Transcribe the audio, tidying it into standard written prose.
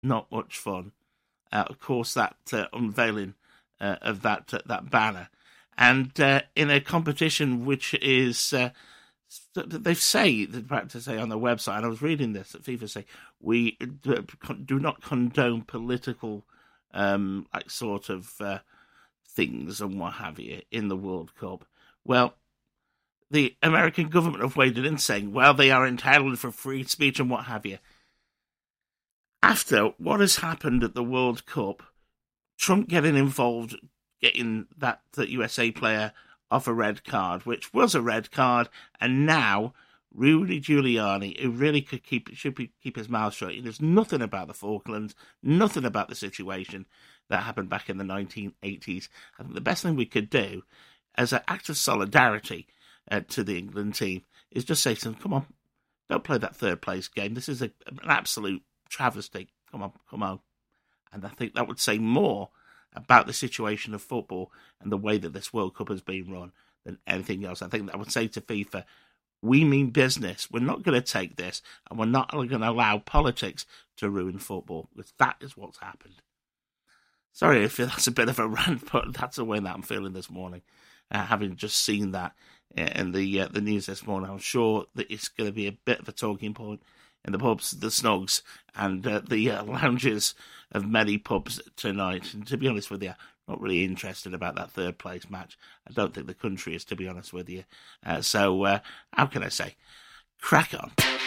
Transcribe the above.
not much fun. Of course, that unveiling of that banner, and in a competition which is they practice say on their website, and I was reading this that FIFA say we do not condone political sort of things and what have you in the World Cup. Well, the American government have waded in saying, well, they are entitled for free speech and what have you. After what has happened at the World Cup, Trump getting involved, getting that USA player off a red card, which was a red card, and now Rudy Giuliani, who really should keep his mouth shut. He knows nothing about the Falklands, nothing about the situation that happened back in the 1980s. I think the best thing we could do, as an act of solidarity to the England team, is just say to them, come on, don't play that third place game. This is an absolute travesty. Come on. And I think that would say more about the situation of football and the way that this World Cup has been run than anything else. I think that would say to FIFA, we mean business. We're not going to take this, and we're not going to allow politics to ruin football, because that is what's happened. Sorry if that's a bit of a rant, but that's the way that I'm feeling this morning, having just seen that in the news this morning. I'm sure that it's going to be a bit of a talking point in the pubs, the snogs, and the lounges of many pubs tonight. And to be honest with you, not really interested about that third place match. I don't think the country is, to be honest with you. So how can I say? Crack on.